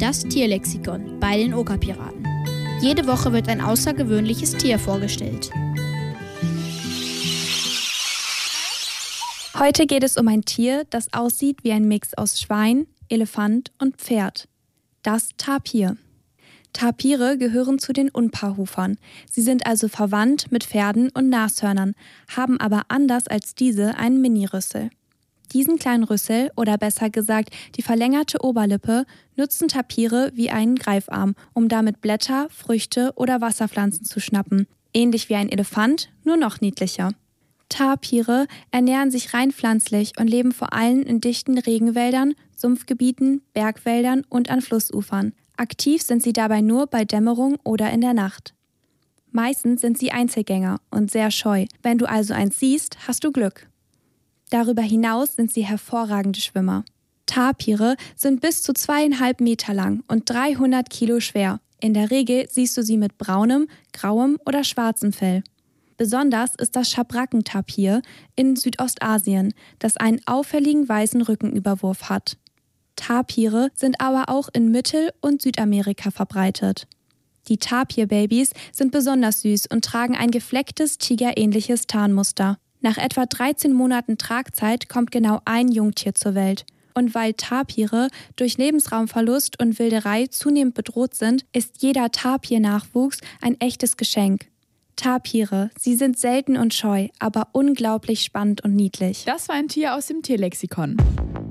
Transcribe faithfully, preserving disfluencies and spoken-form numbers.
Das Tierlexikon bei den Okapiraten. Jede Woche wird ein außergewöhnliches Tier vorgestellt. Heute geht es um ein Tier, das aussieht wie ein Mix aus Schwein, Elefant und Pferd. Das Tapir. Tapire gehören zu den Unpaarhufern. Sie sind also verwandt mit Pferden und Nashörnern, haben aber anders als diese einen Minirüssel. Diesen kleinen Rüssel, oder besser gesagt die verlängerte Oberlippe, nutzen Tapire wie einen Greifarm, um damit Blätter, Früchte oder Wasserpflanzen zu schnappen. Ähnlich wie ein Elefant, nur noch niedlicher. Tapire ernähren sich rein pflanzlich und leben vor allem in dichten Regenwäldern, Sumpfgebieten, Bergwäldern und an Flussufern. Aktiv sind sie dabei nur bei Dämmerung oder in der Nacht. Meistens sind sie Einzelgänger und sehr scheu. Wenn du also eins siehst, hast du Glück. Darüber hinaus sind sie hervorragende Schwimmer. Tapire sind bis zu zweieinhalb Meter lang und dreihundert Kilo schwer. In der Regel siehst du sie mit braunem, grauem oder schwarzem Fell. Besonders ist das Schabrackentapir in Südostasien, das einen auffälligen weißen Rückenüberwurf hat. Tapire sind aber auch in Mittel- und Südamerika verbreitet. Die Tapirbabys sind besonders süß und tragen ein geflecktes, tigerähnliches Tarnmuster. Nach etwa dreizehn Monaten Tragzeit kommt genau ein Jungtier zur Welt. Und weil Tapire durch Lebensraumverlust und Wilderei zunehmend bedroht sind, ist jeder Tapir-Nachwuchs ein echtes Geschenk. Tapire, sie sind selten und scheu, aber unglaublich spannend und niedlich. Das war ein Tier aus dem Tierlexikon.